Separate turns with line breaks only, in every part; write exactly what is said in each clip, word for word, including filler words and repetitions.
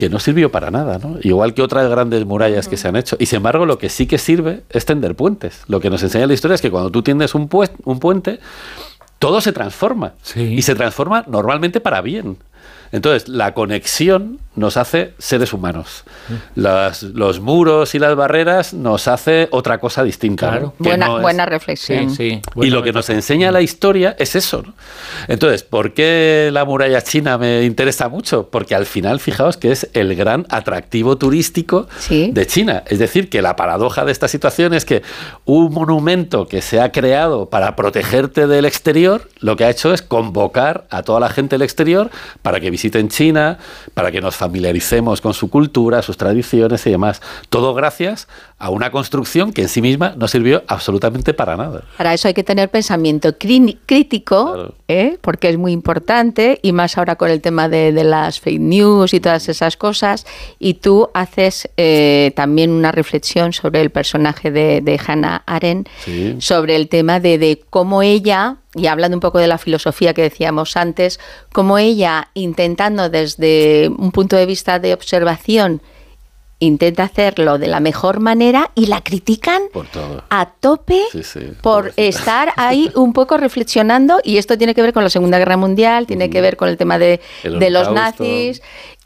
que no sirvió para nada, ¿no? Igual que otras grandes murallas que se han hecho. Y sin embargo, lo que sí que sirve es tender puentes. Lo que nos enseña la historia es que cuando tú tiendes un, pu- un puente, todo se transforma.
Sí.
Y se transforma normalmente para bien. Entonces, la conexión nos hace seres humanos. Las, los muros y las barreras nos hace otra cosa distinta.
Claro.
¿no? Que
Buena,
no es...
buena reflexión.
Sí, sí.
Y lo que nos enseña la historia es eso, ¿no? Entonces, ¿por qué la muralla china me interesa mucho? Porque al final, fijaos que es el gran atractivo turístico
Sí.
de China. Es decir, que la paradoja de esta situación es que un monumento que se ha creado para protegerte del exterior, lo que ha hecho es convocar a toda la gente del exterior para que visiten China, para que nos familiaricemos con su cultura, sus tradiciones y demás. Todo gracias a una construcción que en sí misma no sirvió absolutamente para nada.
Para eso hay que tener pensamiento crí- crítico,
Claro.
¿eh? Porque es muy importante, y más ahora con el tema de, de las fake news y todas esas cosas. Y tú haces eh, también una reflexión sobre el personaje de, de Hannah Arendt,
Sí.
sobre el tema de, de cómo ella, y hablando un poco de la filosofía que decíamos antes, cómo ella, intentando desde un punto de vista de observación, intenta hacerlo de la mejor manera y la critican
Por todo.
a tope
Sí, sí,
por
pobrecita.
estar ahí un poco reflexionando, y esto tiene que ver con la Segunda Guerra Mundial, tiene que ver con el tema de,
El
de los
Holocausto,
nazis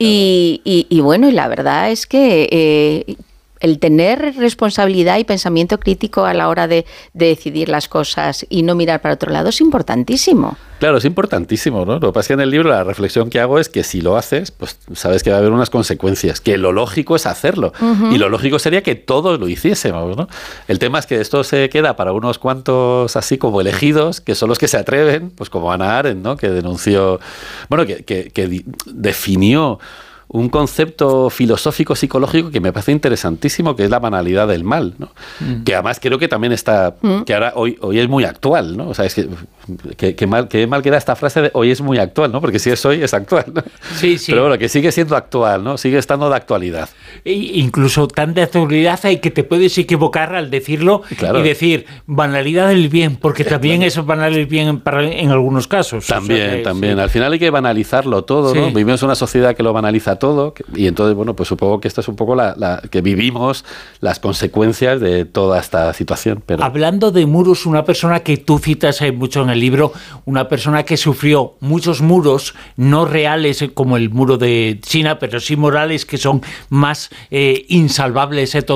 y, y, y bueno, y la verdad es que eh, el tener responsabilidad y pensamiento crítico a la hora de, de decidir las cosas y no mirar para otro lado es importantísimo.
Claro, es importantísimo, ¿no? Lo que pasa es que en el libro la reflexión que hago es que si lo haces, pues sabes que va a haber unas consecuencias, que lo lógico es hacerlo. Uh-huh. Y lo lógico sería que todos lo hiciésemos, ¿no? El tema es que esto se queda para unos cuantos así como elegidos, que son los que se atreven, pues como Hannah Arendt, ¿no? Que denunció, bueno, que, que, que di- definió un concepto filosófico psicológico que me parece interesantísimo, que es la banalidad del mal, ¿no? Mm. Que además creo que también está, mm. que ahora hoy, hoy es muy actual, ¿no? O sea, es que, que, que mal, que mal queda esta frase de hoy es muy actual, ¿no? Porque si es hoy, es actual, ¿no?
Sí, sí.
Pero bueno, que sigue siendo actual, ¿no? Sigue estando de actualidad.
E incluso tan de actualidad hay que te puedes equivocar al decirlo, claro, y decir banalidad del bien, porque también claro, eso es banal el bien en, en algunos casos.
También,
o sea que,
también.
Sí.
Al final hay que banalizarlo todo, ¿no? Sí. Vivimos en una sociedad que lo banaliza todo, y entonces, bueno, pues supongo que esta es un poco la, la que vivimos las consecuencias de toda esta situación. Pero...
Hablando de muros, una persona que tú citas mucho en el libro, una persona que sufrió muchos muros, no reales como el muro de China, pero sí morales, que son más eh, insalvables, eh,